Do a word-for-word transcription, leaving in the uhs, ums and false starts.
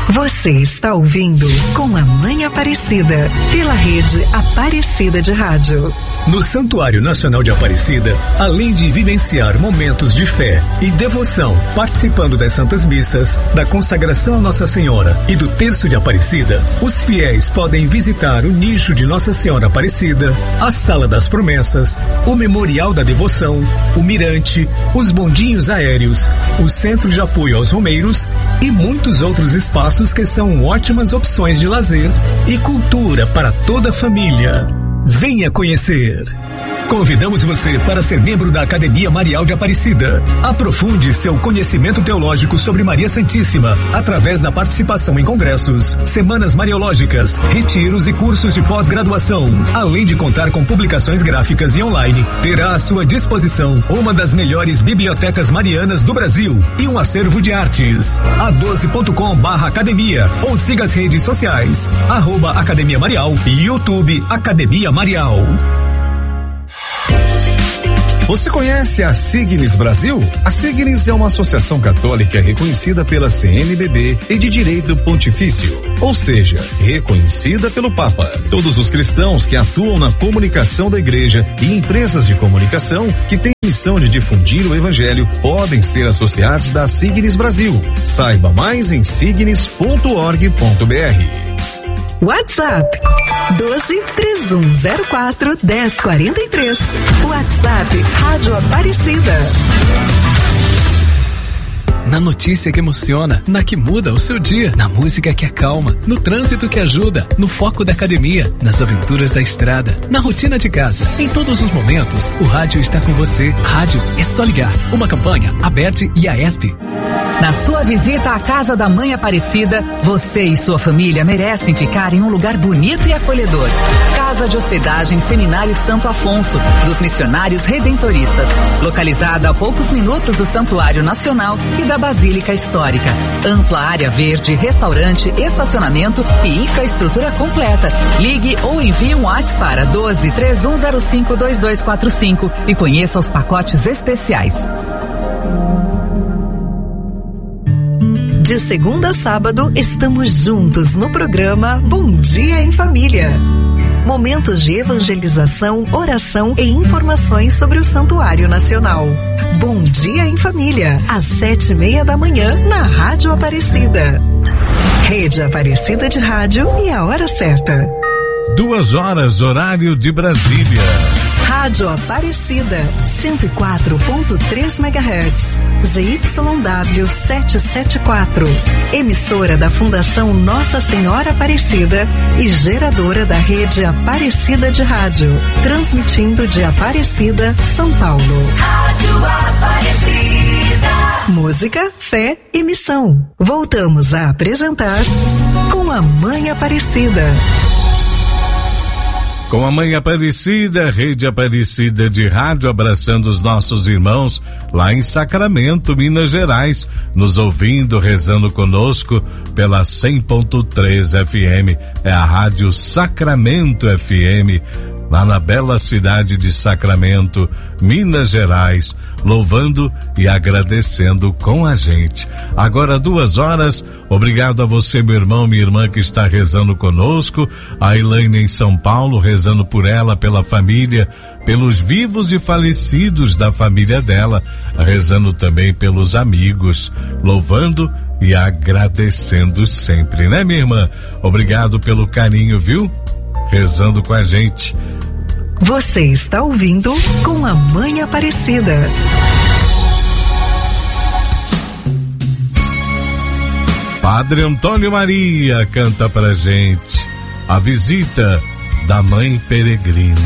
Você está ouvindo Com a Mãe Aparecida, pela rede Aparecida de Rádio. No Santuário Nacional de Aparecida, além de vivenciar momentos de fé e devoção, participando das Santas Missas, da consagração a Nossa Senhora e do Terço de Aparecida, os fiéis podem visitar o nicho de Nossa Senhora Aparecida, a Sala das Promessas, o Memorial da Devoção, o Mirante, os bondinhos aéreos, o Centro de Apoio aos Romeiros e muitos outros espaços que são ótimas opções de lazer e cultura para toda a família. Venha conhecer! Convidamos você para ser membro da Academia Marial de Aparecida. Aprofunde seu conhecimento teológico sobre Maria Santíssima através da participação em congressos, semanas mariológicas, retiros e cursos de pós-graduação. Além de contar com publicações gráficas e online, terá à sua disposição uma das melhores bibliotecas marianas do Brasil e um acervo de artes. a doze ponto com barra academia ou siga as redes sociais, arroba Academia Marial e YouTube Academia Marial. Você conhece a Signis Brasil? A Signis é uma associação católica reconhecida pela C N B B e de direito pontifício, ou seja, reconhecida pelo Papa. Todos os cristãos que atuam na comunicação da igreja e empresas de comunicação que têm missão de difundir o evangelho podem ser associados da Signis Brasil. Saiba mais em signis ponto org ponto br. WhatsApp doze, três um zero quatro, dez quarenta e três. WhatsApp Rádio Aparecida. Na notícia que emociona, na que muda o seu dia, na música que acalma, no trânsito que ajuda, no foco da academia, nas aventuras da estrada, na rotina de casa. Em todos os momentos, o rádio está com você. Rádio é só ligar. Uma campanha, Aberte e A E S P. Na sua visita à Casa da Mãe Aparecida, você e sua família merecem ficar em um lugar bonito e acolhedor. Casa de Hospedagem Seminário Santo Afonso, dos Missionários Redentoristas, localizada a poucos minutos do Santuário Nacional e da Basílica Histórica. Ampla área verde, restaurante, estacionamento e infraestrutura completa. Ligue ou envie um WhatsApp para doze, três um zero cinco, dois dois quatro cinco e conheça os pacotes especiais. De segunda a sábado, estamos juntos no programa Bom Dia em Família. Momentos de evangelização, oração e informações sobre o Santuário Nacional. Bom Dia em Família, às sete e meia da manhã, na Rádio Aparecida. Rede Aparecida de Rádio e a hora certa. Duas horas, horário de Brasília. Rádio Aparecida, cento e quatro ponto três megahertz, Z Y W setecentos e setenta e quatro. Emissora da Fundação Nossa Senhora Aparecida e geradora da rede Aparecida de Rádio. Transmitindo de Aparecida, São Paulo. Rádio Aparecida. Música, fé e missão. Voltamos a apresentar Com a Mãe Aparecida. Com a Mãe Aparecida, Rede Aparecida de Rádio, abraçando os nossos irmãos lá em Sacramento, Minas Gerais, nos ouvindo, rezando conosco pela cem ponto três F M, é a Rádio Sacramento F M, lá na bela cidade de Sacramento, Minas Gerais, louvando e agradecendo com a gente. Agora duas horas, obrigado a você, meu irmão, minha irmã que está rezando conosco, a Elaine em São Paulo, rezando por ela, pela família, pelos vivos e falecidos da família dela, rezando também pelos amigos, louvando e agradecendo sempre, né, minha irmã? Obrigado pelo carinho, viu? Rezando com a gente. Você está ouvindo Com a Mãe Aparecida. Padre Antônio Maria canta pra gente a visita da Mãe Peregrina.